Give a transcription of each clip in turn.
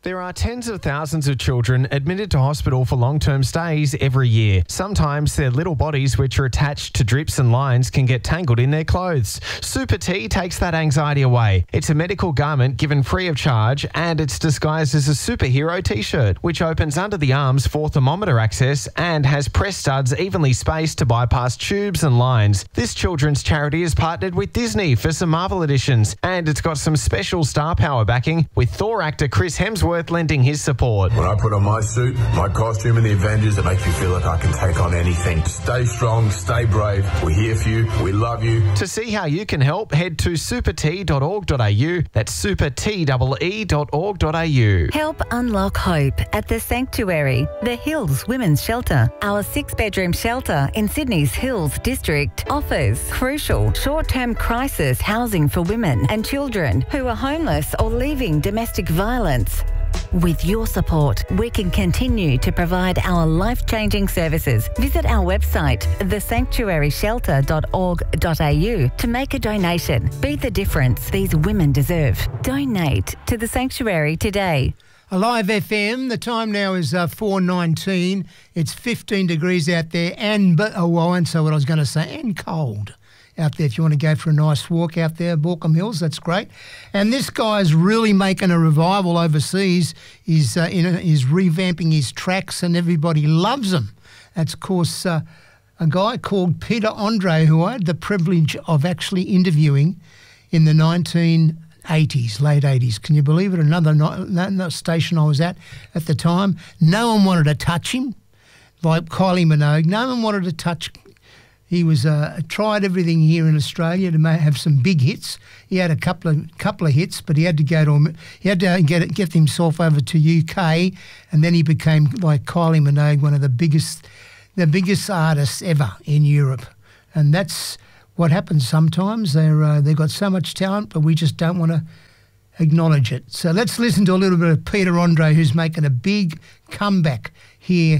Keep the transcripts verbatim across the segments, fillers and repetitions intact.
There are tens of thousands of children admitted to hospital for long-term stays every year. Sometimes their little bodies, which are attached to drips and lines, can get tangled in their clothes. Super T takes that anxiety away. It's a medical garment given free of charge, and it's disguised as a superhero T-shirt, which opens under the arms for thermometer access and has press studs evenly spaced to bypass tubes and lines. This children's charity has partnered with Disney for some Marvel editions, and it's got some special star power backing, with Thor actor Chris Hemsworth lending his support. When I put on my suit, my costume and the Avengers, it makes me feel like I can take on anything. Stay strong, stay brave. We're here for you. We love you. To see how you can help, head to super t dot org dot a u. That's super t e e dot org dot a u. Help unlock hope at The Sanctuary, the Hills Women's Shelter. Our six-bedroom shelter in Sydney's Hills District offers crucial short-term crisis housing for women and children who are homeless or leaving domestic violence. With your support, we can continue to provide our life-changing services. Visit our website, the sanctuary shelter dot org dot a u, to make a donation. Be the difference these women deserve. Donate to The Sanctuary today. Alive F M, the time now is uh, four nineteen. It's fifteen degrees out there and, oh, well, and so what I was going to say, and cold out there. If you want to go for a nice walk out there, Baulkham Hills, that's great. And this guy's really making a revival overseas. He's, uh, in a, he's revamping his tracks and everybody loves him. That's, of course, uh, a guy called Peter Andre, who I had the privilege of actually interviewing in the nineteen eighties, late eighties. Can you believe it? Another, another station I was at at the time. No one wanted to touch him, like Kylie Minogue. No one wanted to touch. He was uh, tried everything here in Australia to may have some big hits. He had a couple of couple of hits, but he had to go to he had to get get himself over to U K, and then he became, like Kylie Minogue, one of the biggest the biggest artists ever in Europe. And that's what happens sometimes. They're uh, they've got so much talent, but we just don't want to acknowledge it. So let's listen to a little bit of Peter Andre, who's making a big comeback here.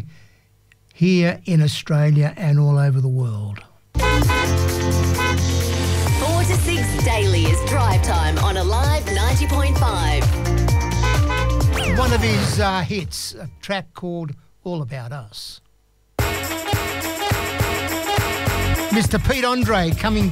here in Australia and all over the world. four to six daily is drive time on Alive ninety point five. One of his uh, hits, a track called All About Us. Mister Pete Andre coming